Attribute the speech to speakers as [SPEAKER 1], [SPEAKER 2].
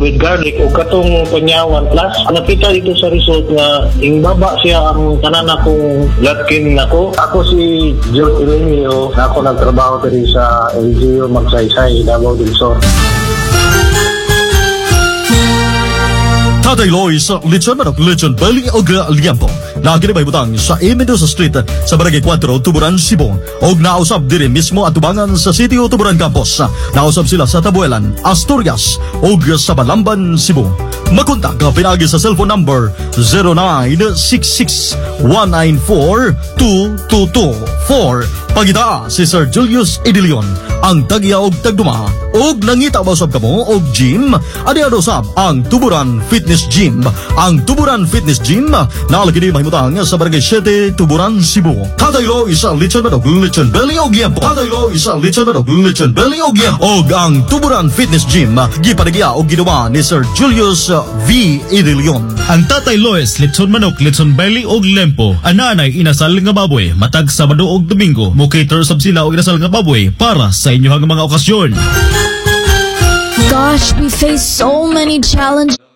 [SPEAKER 1] with garlic o katong panyawan plus nakita dito sa result nga baba siya ang tanan akong latkin nako. Ako si George Elenio, ako nagtrabaho diri sa LGU Magsaysay, Davao del Sur.
[SPEAKER 2] Tatay Lois, lechon manok, lechon belly o liampo. Naginibay butang sa Mendoza Street sa Barangay 4, Tuburan, Cebu. Og nausab diri mismo at tubangan sa City o Tuburan Campus. Nausab sila sa Tabuelan, Asturias og sa Balamban, Cebu. Makontak ka pinagi sa cellphone number 0966-194-2224. Pagita si Sir Julius Idilion, ang tagya og tagduma og nangita ba usab kamo og gym? Adi usab ang Tuburan Fitness Gym. Ang Tuburan Fitness Gym nalagini mahimutang sa Barangay 7, Tuburan, Cebu. Kadaylo isa lechon manok, lechon belly og liampo. Kadaylo isa lechon manok, lechon belly og liampo. Og ang Tuburan Fitness Gym gipanagya og ginawa ni Sir Julius V. Idilion.
[SPEAKER 3] Ang Tatay Lois, lechon manok, lechon belly og lempo. Ananay inasal nga baboy, matag Sabado og Domingo. Mo-cater sab sila og inasal nga baboy para sa inyong mga okasyon.
[SPEAKER 4] Gosh, we face so many challenges.